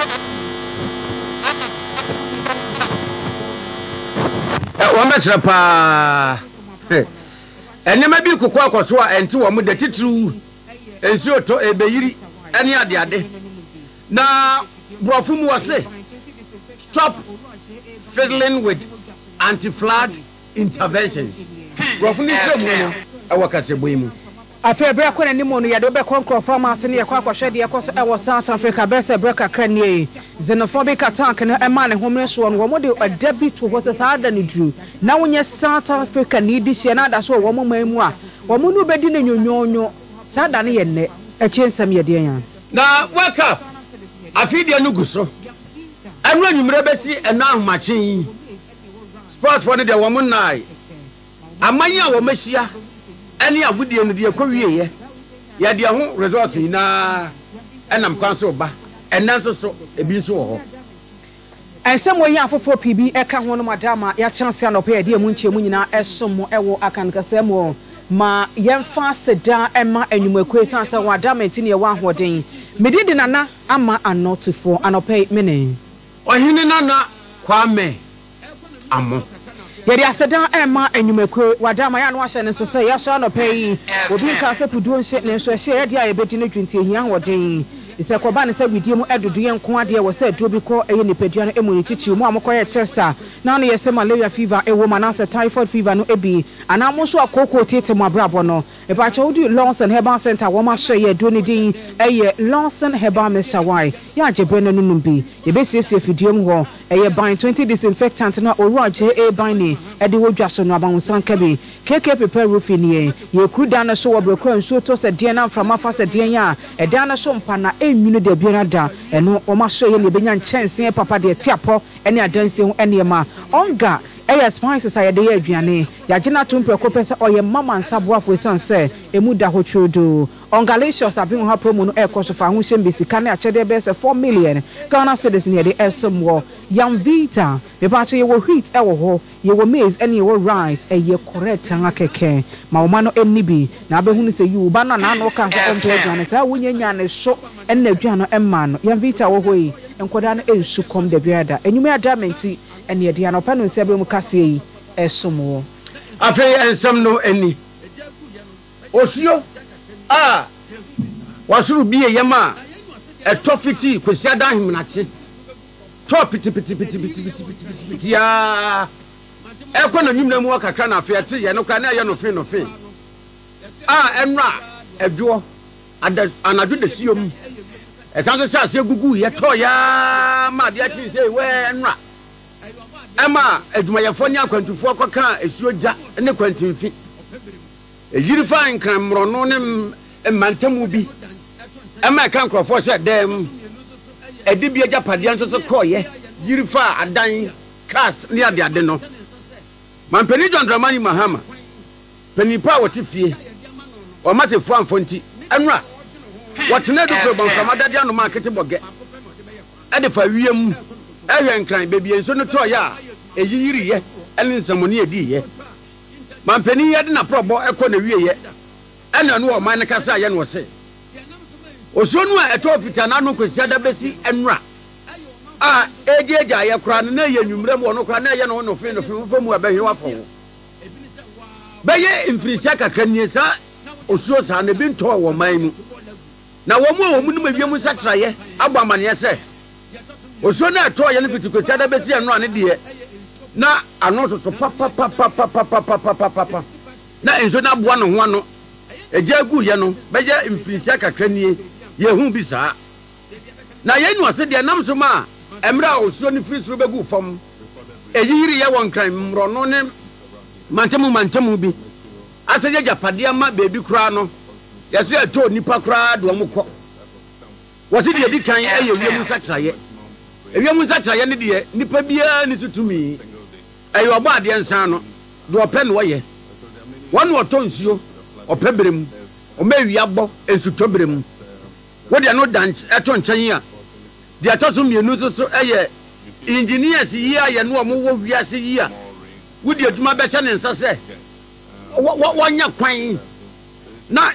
One better pa. Enema bi kokwa akoso a ente wo mu de titru ensi oto ebeyiri ene ade ade na brofu mu wose stop fiddling with anti-flood interventions. Brofu ni se mu no awakase boyimu afa bra kwa ni mo no yade be konkrofo ma ase ne yakwa kwahwede yakoso e wo South Africa bese breka kranie xenophobic attack na e ma ne homre so no wo de adabi to what saada ni dru na wonye South Africa ni di hye na da so wo mamu a wo mu no bedi na nyonyonyo saada ne ye ne e chensam ye de yan na wake up afide no guso anu anwumre besi ena ahomachin sports for the wo mu nai amanya wo mahia any agudie no de akwiye ye de ho resource na enam kwanso ba enanso so ebi nso ho ensem wo yi afofo pb eka ho no madama ya chance anope ye de mu nchemu nyina esom ewo akankasem ma yemfa seda ema anwumakwe sansa wa adamenti ne wa ahoden medidi nana ama anotufo anope mene ohini nana kwame amo yeri aseda ema anwumakwe wadama ya no ahye ne so se ya so anope yi obi nka se puduo nhye ne so hye ye dia ye bedi no twinti ehia ahoden ise koba ne se bidie mu edudu ye nko ade wo se duro bi ko eye nipadua no emu titi mu amokoye tester na no ye se malaria fever ewo manase typhoid fever no ebi ana mo so akoko tete mu abrabo no e ba cha odi Lawson Herbal Center wo ma hye ye do ne din eye Lawson Herbal Meshawai ya jebe no nunum bi ye be siesie fidie mu ho eye ban 20 disinfectant na oru JA ban ni e de wodwa so no abanwusan ka bi KK prepare roofing ye kruda na so wo breko nso to se de na mframa fa se de ya e dan na so mpa na enwunu de biara da eno o ma so ye le benya nchense papa de tiapo ene adanse ho ene ma onga eya spices ayede ye aduane ya gina tumpe ko pese oye mama nsaboafo sanse emu da ho chudo ongalicious abin ho promo no e koso fa ho hyembe sika na achede be se 4 million Ghana cedis ne de esomwo yam vita me pa ye wo wheat e wo ho ye wo maize ene ye wo rice e ye correct an akeke ma wo ma no enni bi na abehunu se yu ba na no ka so onto aduane sa wonyanya ne so ene aduane emma no yam vita wo ho yi enkoda no ensu kom de biada enyume adamenti ene de anopa no se be mu kase yi esomo afei ensam no eni osio wasuru biye yema etofiti kwesi adan himnache piti ya ekona nyimna mu akaka na afei ate ye no kra na ye no fe enra edwo anadwo de siom esanso sa se gugu ye to ya ma de achi se we enra ema adwumayefo ni akwantufo akwaka esuoja ne kwantimfi ejiri fa nkran mrono ne mantamu bi ema kan krofo se dem edibia japade anso so koye yiri fa adan cars ni ade no mampeni John Dramani Mahama penipa wotifie o ma se fu amfonti enra wotene do program from adade anu market boge ede fa wiem ehwe nkran bebi enso no to ya eyiri ye ene nsamoni edi ye mampeni ye de na probo ekọ na wie ye ene no o man kasa ye no se osonu a eto fita na no kwesi adabesi enra edieja ye kura na ye nwumre mo no kura na ye no fe mu abehwe wafo beye imfirisia kakanie sa osuo sa na bi nto wo man mu na wo mu no mawiem satraye agba amane se osuo na eto ye no fiti kwesi adabesi enra ne de na ano so papa na enso na boa no ho ano ejagu ye no beye imfirisia kakanie ye hu bi saa na ye nu ase de nam so ma emra osuo ni free suru begu fam eyiri ye won kan mro no ne mantamu bi ase je japade ama bebi kura no ye se eto nipa kura do omukọ wo se de bi kan eye wiemu satraye ewiemu satraye ne de nipa bia ni tutumi eyo obo ade nsan no do ope no ye wonu oto nsuo ope berem o mawi agbo ensu to berem wo de no dance eto nchan a de atoso mienu so eye engineers yi aye no mo wo wiase yi a wo de aduma be se ne nsa se wonya kwan na